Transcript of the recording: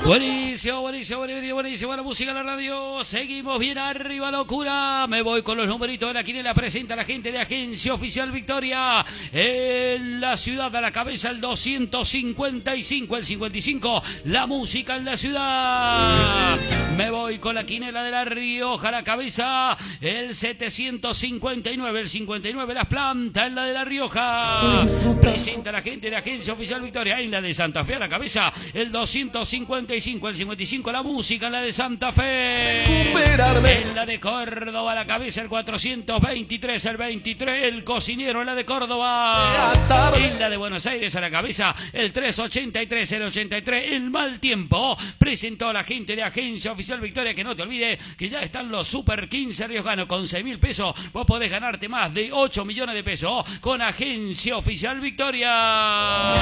Buenísimo, buenísimo, buenísimo, buenísimo. La música en la radio. Seguimos bien arriba, locura. Me voy con los numeritos de la quiniela. Presenta a la gente de Agencia Oficial Victoria. En la ciudad a la cabeza el 255, el 55. La música en la ciudad. Me voy con la quiniela de La Rioja a la cabeza. El 759, el 59. Las plantas en la de La Rioja. Presenta a la gente de Agencia Oficial Victoria. En la de Santa Fe a la cabeza. El 255, el 55. La música en la de Santa Fe. En la de Córdoba a la cabeza. El 423, el 23. El cocinero en la de Córdoba. En la de Buenos Aires a la cabeza. El 383, el 83. El mal tiempo. Presentó a la gente de Agencia Oficial Victoria. Que no te olvide que ya están los Super 15 riojanos. Con 6.000 pesos vos podés ganarte más de 8 millones de pesos con Agencia Oficial Victoria.